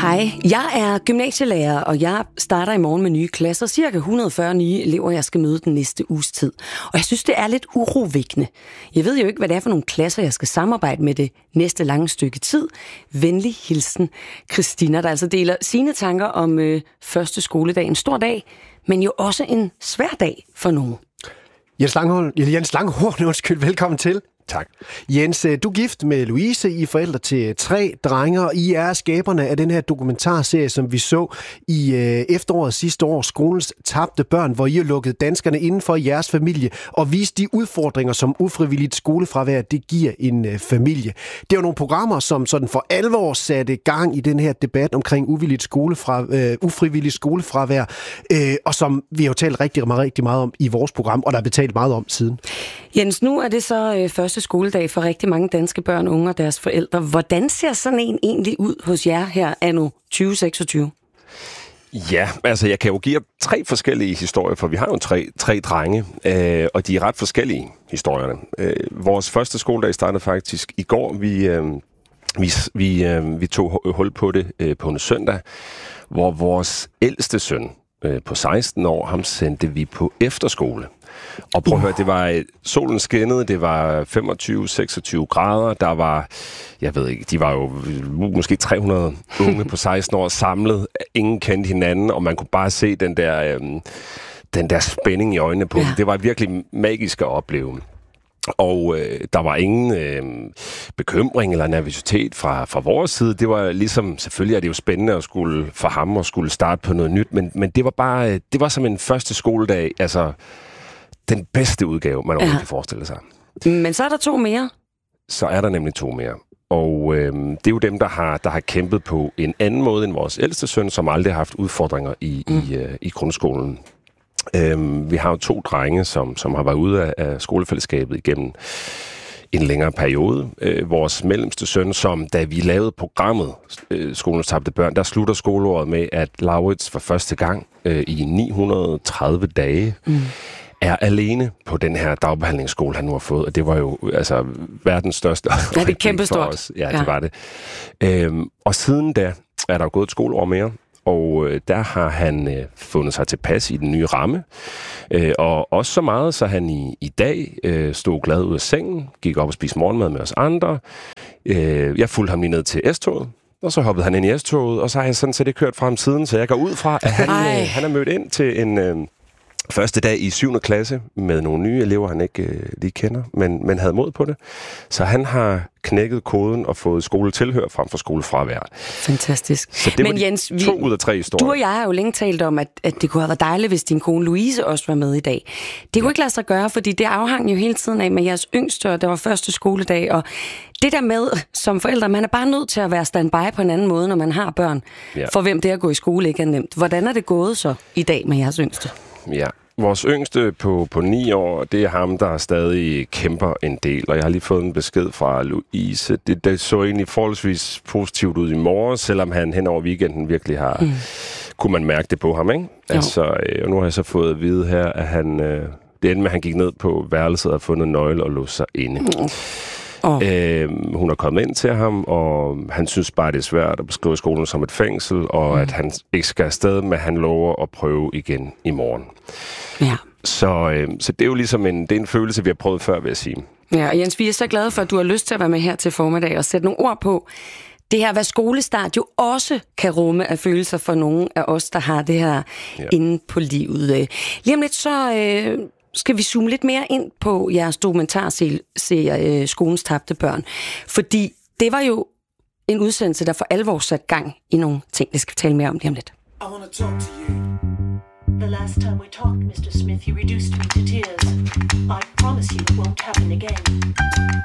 Hej, jeg er gymnasielærer, og jeg starter i morgen med nye klasser. Cirka 140 nye elever, jeg skal møde den næste uges tid. Og jeg synes, det er lidt urovækkende. Jeg ved jo ikke, hvad det er for nogle klasser, jeg skal samarbejde med det næste lange stykke tid. Venlig hilsen, Christina, der altså deler sine tanker om første skoledag. En stor dag, men jo også en svær dag for nogen. Jens Langhorn, velkommen til. Tak. Jens, du er gift med Louise, I er forældre til 3 drenge, og I er skaberne af den her dokumentarserie, som vi så i efteråret sidste år, Skolens tabte børn, hvor I har lukket danskerne inden for jeres familie og vist de udfordringer, som ufrivilligt skolefravær, det giver en familie. Det er jo nogle programmer, som sådan for alvor satte gang i den her debat omkring ufrivilligt skolefravær, og som vi har jo talt rigtig meget om i vores program, og der er betalt meget om siden. Jens, nu er det så første skoledag for rigtig mange danske børn, unge og deres forældre. Hvordan ser sådan en egentlig ud hos jer her anno 2026? Ja, altså jeg kan jo give 3 forskellige historier, for vi har jo tre drenge, og de er ret forskellige historierne. Vores første skoledag startede faktisk i går. Vi tog hul på det på en søndag, hvor vores ældste søn på 16 år, ham sendte vi på efterskole. Og prøv at høre, det var solen skinnede, det var 25-26 grader, der var, jeg ved ikke, de var jo måske 300 unge på 16 år samlet, ingen kendte hinanden, og man kunne bare se den der spænding i øjnene på dem. Det var virkelig magisk at opleve. Og der var ingen bekymring eller nervøsitet fra vores side. Det var ligesom, selvfølgelig er det jo spændende at skulle for ham og skulle starte på noget nyt, men det var bare, det var som en første skoledag, altså den bedste udgave, man overhovedet kan forestille sig. Men så er der 2 mere. Så er der nemlig 2 mere. Og det er jo dem, der har kæmpet på en anden måde end vores ældste søn, som aldrig har haft udfordringer i grundskolen. Vi har jo 2 drenge, som har været ude af skolefællesskabet igennem en længere periode. Vores mellemste søn, som da vi lavede programmet Skolens tabte børn, der slutter skoleåret med, at Laurits for første gang i 930 dage er alene på den her dagbehandlingsskole, han nu har fået. Og det var jo altså verdens største. Ja, det er kæmpestort. Ja, det var det. Og siden da er der gået et skoleår mere, og der har han fundet sig tilpas i den nye ramme. Og også så meget, så han i dag stod glad ud af sengen, gik op og spiste morgenmad med os andre. Jeg fulgte ham lige ned til S-toget, og så hoppede han ind i S-toget, og så har jeg sådan set ikke kørt fra ham siden, så jeg går ud fra, at han er mødt ind til en første dag i 7. klasse med nogle nye elever, han ikke lige kender, men havde mod på det. Så han har knækket koden og fået skoletilhør frem for skolefravær. Fantastisk. Så det var Jens, 2 ud af 3 historier. Du og jeg har jo længe talt om, at det kunne have været dejligt, hvis din kone Louise også var med i dag. Det kunne ikke lade sig gøre, fordi det afhang jo hele tiden af med jeres yngste, og det var første skoledag, og det der med, som forældre, man er bare nødt til at være standby på en anden måde, når man har børn, for hvem det at gå i skole ikke er nemt. Hvordan er det gået så i dag med jeres yngste? Ja, vores yngste på 9 år, det er ham, der stadig kæmper en del, og jeg har lige fået en besked fra Louise. Det så egentlig forholdsvis positivt ud i morgen, selvom han hen over weekenden virkelig har, kunne man mærke det på ham, ikke? Altså, og nu har jeg så fået at vide her, at han, det endte med, at han gik ned på værelset og fundet nøgle og låste sig inde. Hun er kommet ind til ham, og han synes bare, det er svært at beskrive skolen som et fængsel, og at han ikke skal afsted, men han lover at prøve igen i morgen. Ja. Så det er jo ligesom en følelse, vi har prøvet før, vil jeg sige. Ja, og Jens, vi er så glade for, at du har lyst til at være med her til formiddag og sætte nogle ord på det her, hvad skolestart jo også kan rumme af følelser for nogen af os, der har det her inde på livet. Lige om lidt så skal vi zoome lidt mere ind på jeres dokumentarserie Skolens tabte børn. Fordi det var jo en udsendelse, der for alvor satte gang i nogle ting, vi skal tale mere om lige om lidt. I want to talk to you. The last time we talked, Mr. Smith, you reduced me to tears. I promise you it won't happen again.